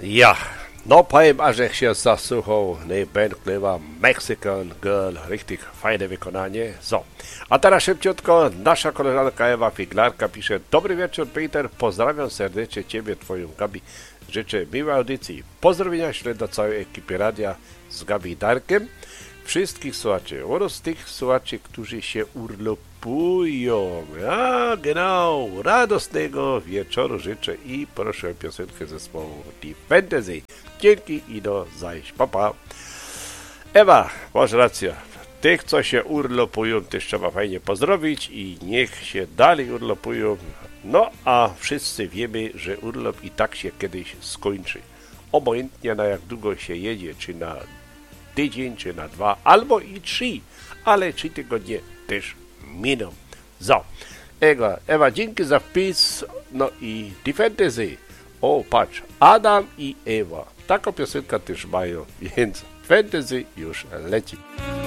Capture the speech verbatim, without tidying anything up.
Ja, no powiem, a żech się zasłuchał, nie bęknęła Mexican Girl, richtig fajne wykonanie. So, a teraz szybciutko, nasza koleżanka Ewa Figlarka pisze: Dobry wieczór, Peter, pozdrawiam serdecznie Ciebie, Twoją Gabi, życzę miłej audycji. Pozdrowienia ślę do całej ekipy radia z Gabi i Darkiem, wszystkich słuchaczy oraz tych słuchaczy, którzy się urlopują. A, genau, radosnego wieczoru życzę i proszę o piosenkę zespołu The Fantasy. Dzięki i do zajść. Papa. Ewa, masz rację. Tych, co się urlopują, też trzeba fajnie pozdrowić i niech się dalej urlopują. No, a wszyscy wiemy, że urlop i tak się kiedyś skończy. Obojętnie na jak długo się jedzie, czy na tydzień, czy na dwa, albo i trzy, ale trzy tygodnie też miną. So, Ewa, Ewa, dzięki za wpis, no i The Fantasy. O, patrz, Adam i Ewa. Taką piosenkę też mają, więc Fantasy już leci.